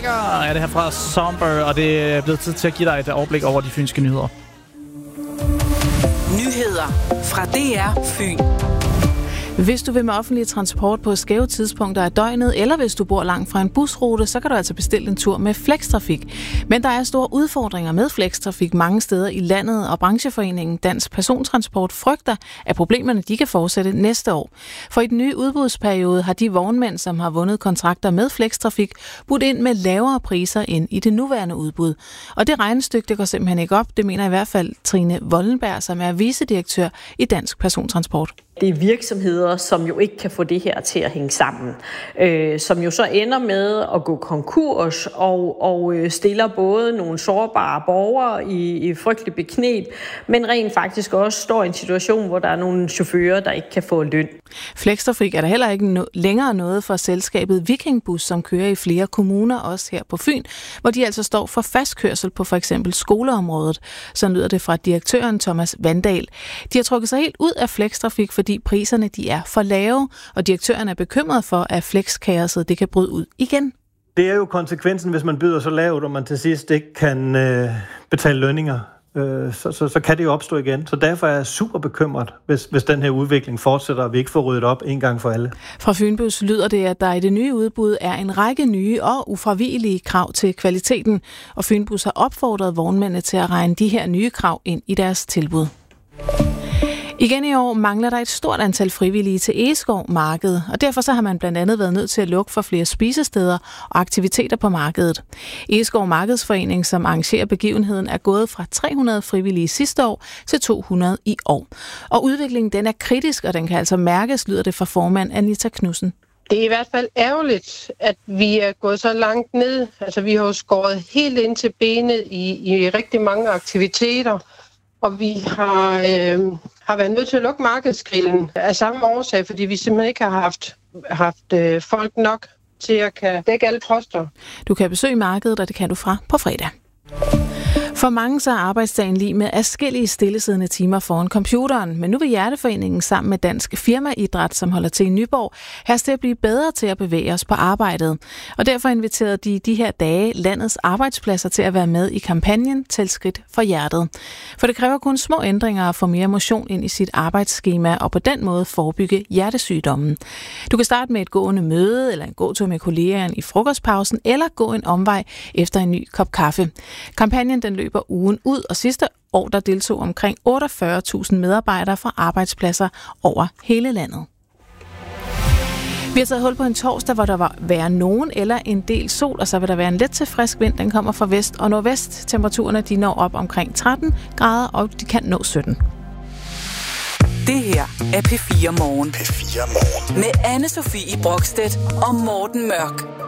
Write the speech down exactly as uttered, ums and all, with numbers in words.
Striker er det her fra Somber, og det er blevet tid til at give dig et overblik over de fynske nyheder. Nyheder fra D R Fyn. Hvis du vil med offentlig transport på skæve tidspunkter af døgnet, eller hvis du bor langt fra en busrute, så kan du altså bestille en tur med Flextrafik. Men der er store udfordringer med Flextrafik mange steder i landet, og brancheforeningen Dansk Persontransport frygter, at problemerne de kan fortsætte næste år. For i den nye udbudsperiode har de vognmænd, som har vundet kontrakter med Flextrafik, budt ind med lavere priser end i det nuværende udbud. Og det regnestykke det går simpelthen ikke op, det mener i hvert fald Trine Vollenberg, som er vicedirektør i Dansk Persontransport. Det er virksomheder, som jo ikke kan få det her til at hænge sammen, øh, som jo så ender med at gå konkurs og, og stiller både nogle sårbare borgere i, i frygtelig bekneb, men rent faktisk også står i en situation, hvor der er nogle chauffører, der ikke kan få løn. Flextrafik er der heller ikke no- længere noget for selskabet Vikingbus, som kører i flere kommuner, også her på Fyn, hvor de altså står for fastkørsel på for eksempel skoleområdet. Så lyder det fra direktøren Thomas Vandal. De har trukket sig helt ud af Flextrafik, fordi priserne de er for lave, og direktøren er bekymret for, at flexkaoset det kan bryde ud igen. Det er jo konsekvensen, hvis man byder så lavt, og man til sidst ikke kan øh, betale lønninger. Øh, så, så, så kan det jo opstå igen. Så derfor er jeg super bekymret, hvis, hvis den her udvikling fortsætter, og vi ikke får ryddet op en gang for alle. Fra Fynbus lyder det, at der i det nye udbud er en række nye og ufravigelige krav til kvaliteten, og Fynbus har opfordret vognmændene til at regne de her nye krav ind i deres tilbud. Igen i år mangler der et stort antal frivillige til Egeskov Marked, og derfor så har man blandt andet været nødt til at lukke for flere spisesteder og aktiviteter på markedet. Egeskov Markedsforening, som arrangerer begivenheden, er gået fra tre hundrede frivillige sidste år til to hundrede i år. Og udviklingen den er kritisk, og den kan altså mærkes, lyder det fra formand Anita Knudsen. Det er i hvert fald ærgerligt, at vi er gået så langt ned. Altså vi har jo skåret helt ind til benet i, i rigtig mange aktiviteter. Og vi har, øh, har været nødt til at lukke markedsgrillen af samme årsag, fordi vi simpelthen ikke har haft, haft øh, folk nok til at kan dække alle poster. Du kan besøge markedet, og det kan du fra på fredag. For mange så er arbejdsdagen lige med adskillige stillesiddende timer foran computeren, men nu vil Hjerteforeningen sammen med Dansk Firmaidræt, som holder til i Nyborg, have til at blive bedre til at bevæge os på arbejdet. Og derfor inviterede de de her dage landets arbejdspladser til at være med i kampagnen Tæl skridt for hjertet. For det kræver kun små ændringer at få mere motion ind i sit arbejdsskema og på den måde forebygge hjertesygdommen. Du kan starte med et gående møde eller en gåtur med kollegerne i frokostpausen eller gå en omvej efter en ny kop kaffe. Kampagnen den løber ugen ud, og sidste år der deltog omkring otteogfyrre tusind medarbejdere fra arbejdspladser over hele landet. Vi har taget hul på en torsdag, hvor der var være nogen eller en del sol, og så vil der være en let til frisk vind. Den kommer fra vest og nordvest. Temperaturerne de når op omkring tretten grader, og de kan nå sytten. Det her er P fire Morgen. P fire Morgen. Med Anne-Sophie Brokstedt og Morten Mørk.